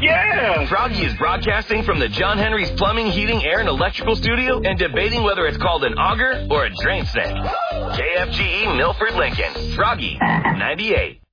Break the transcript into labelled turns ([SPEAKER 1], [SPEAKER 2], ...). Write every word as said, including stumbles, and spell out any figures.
[SPEAKER 1] Yeah!
[SPEAKER 2] Froggy is broadcasting from the John Henry's Plumbing, Heating, Air, and Electrical Studio and debating whether it's called an auger or a drain snake. K F G E Milford Lincoln. Froggy, ninety-eight.